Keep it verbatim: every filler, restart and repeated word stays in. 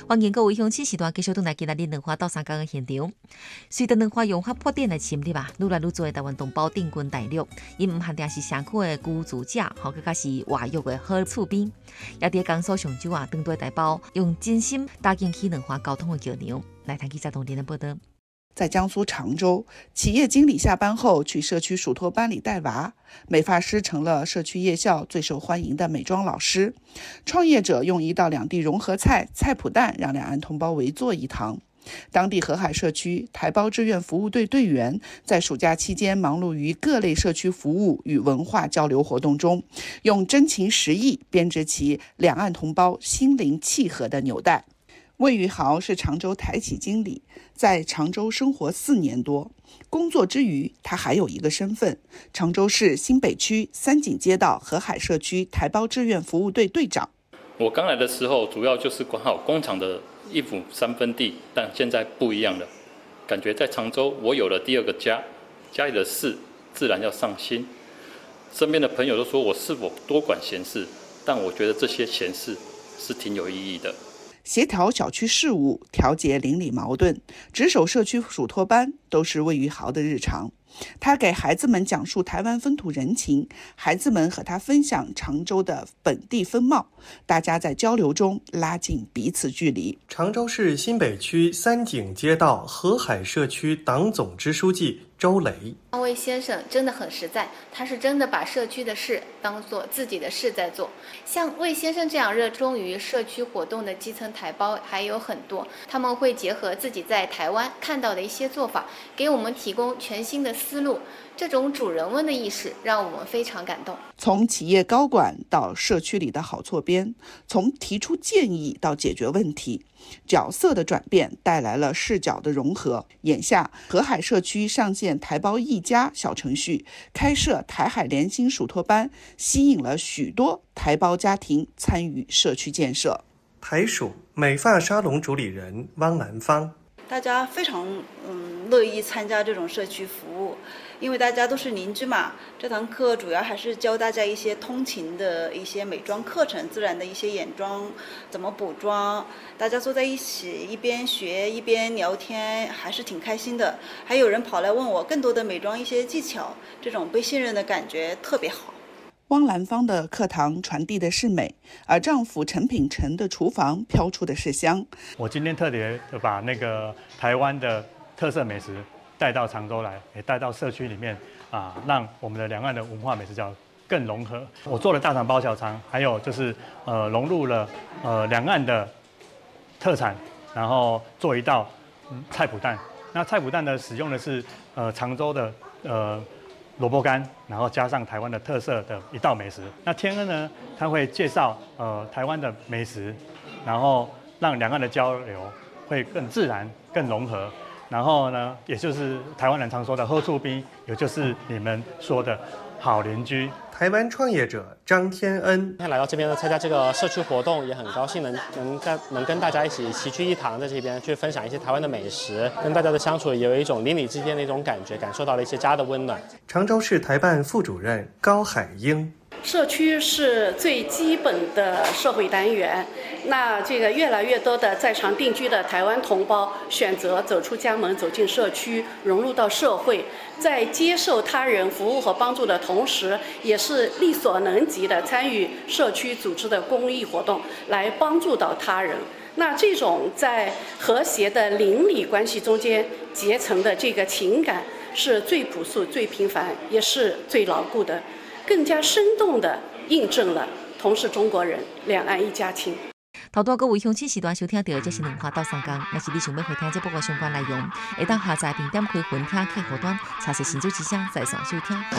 欢迎各位乡亲时段继续转来今仔日两花斗相共的现场。随着两花用法破电的侵入啊，愈来愈多的台湾同胞定居大陆，因唔限定是社区的居住者，吼，更加是外域的好厝边，也伫江苏上州啊，当地台胞用真心搭建起两花交通的桥梁。来谈记者同连的报道。 在江苏常州，企业经理下班后去社区属托班里带娃，美发师成了社区夜校最受欢迎的美妆老师。创业者用一道两地融合菜菜脯蛋让两岸同胞围坐一堂。当地河海社区台胞志愿服务队队员在暑假期间忙碌于各类社区服务与文化交流活动中，用真情实意编织起两岸同胞心灵契合的纽带。魏玉豪是常州台企经理，在常州生活四年多。工作之余，他还有一个身份：常州市新北区三井街道河海社区台胞志愿服务队队长。 我刚来的时候，主要就是管好工厂的一亩三分地，但现在不一样了，感觉在常州我有了第二个家，家里的事自然要上心。身边的朋友都说我是否多管闲事，但我觉得这些闲事是挺有意义的。 协调小区事务，调节邻里矛盾，值守社区属托班，都是魏玉豪的日常。他给孩子们讲述台湾风土人情，孩子们和他分享常州的本地风貌，大家在交流中拉近彼此距离。 常州市新北区三井街道河海社区党总支书记周雷。 魏先生真的很实在，他是真的把社区的事当作自己的事在做。像魏先生这样热衷于社区活动的基层台胞还有很多，他们会结合自己在台湾看到的一些做法，给我们提供全新的思路。这种主人翁的意识让我们非常感动。 从企业高管到社区里的好错边，从提出建议到解决问题，角色的转变带来了视角的融合。眼下，河海社区上线台胞一家小程序，开设台海联心属托班，吸引了许多台胞家庭参与社区建设。 台属美发沙龙主理人汪兰芳。 大家非常嗯乐意参加这种社区服务，因为大家都是邻居嘛。这堂课主要还是教大家一些通勤的一些美妆课程，自然的一些眼妆怎么补妆，大家坐在一起一边学一边聊天，还是挺开心的。还有人跑来问我更多的美妆一些技巧，这种被信任的感觉特别好。 汪兰芳的课堂传递的是美，而丈夫陈品成的厨房飘出的是香。 我今天特别把那个台湾的特色美食带到常州来，也带到社区里面啊，让我们的两岸的文化美食叫更融合。我做了大肠包小肠，还有就是呃融入了呃两岸的特产，然后做一道、嗯、菜脯蛋。那菜脯蛋呢，使用的是呃常州的呃。萝卜干，然后加上台湾的特色的一道美食。那天恩呢，他会介绍呃台湾的美食，然后让两岸的交流会更自然、更融合。然后呢，也就是台湾人常说的好厝边，也就是你们说的好邻居。 台湾创业者张天恩， 今天来到这边呢，参加这个社区活动，也很高兴能能跟能跟大家一起齐聚一堂，在这边去分享一些台湾的美食，跟大家的相处也有一种邻里之间的一种感觉，感受到了一些家的温暖。 常州市台办副主任高海英。 社区是最基本的社会单元，那这个越来越多的在常定居的台湾同胞选择走出家门，走进社区，融入到社会，在接受他人服务和帮助的同时，也是力所能及的参与社区组织的公益活动，来帮助到他人。那这种在和谐的邻里关系中间结成的这个情感，是最朴素、最平凡，也是最牢固的。更加生动地印证了同是中国人，两岸一家亲。 头多各位乡亲时段收听到这是两花斗相共，若是你想要回听这部分相关内容，会当下载并点开分听客户端，查实新竹之声在线收听。